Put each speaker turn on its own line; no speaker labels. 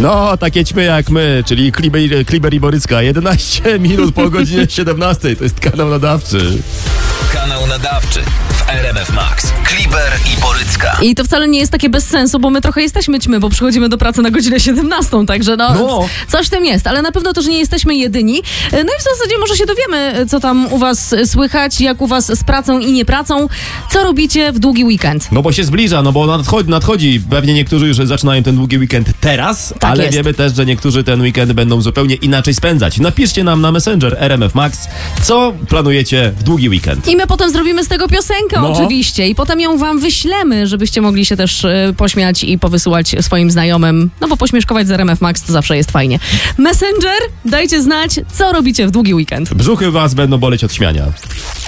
No, takie ćmy jak my, czyli Kliber i Borycka. 11 minut po godzinie 17. To jest kanał nadawczy.
Kanał nadawczy w RMF Max. Kliber i Borycka.
I to wcale nie jest takie bez sensu, bo my trochę jesteśmy ćmy, bo przychodzimy do pracy na godzinę 17, także coś w tym jest, ale na pewno też nie jesteśmy jedyni. No i w zasadzie może się dowiemy, co tam u was słychać, jak u was z pracą i niepracą, co robicie w długi weekend.
No bo się zbliża, no bo nadchodzi. Pewnie niektórzy już zaczynają ten długi weekend teraz,
Tak
ale
jest.
wiemy też, że niektórzy ten weekend będą zupełnie inaczej spędzać. Napiszcie nam na Messenger RMF Max, co planujecie w długi weekend.
I my potem zrobimy z tego piosenkę oczywiście i potem ją wam wyślemy, żebyście mogli się też pośmiać i powysyłać swoim znajomym, no bo pośmieszkować z RMF Max to zawsze jest fajnie. Messenger, dajcie znać, co robicie w długi weekend.
Brzuchy was będą boleć od śmiania.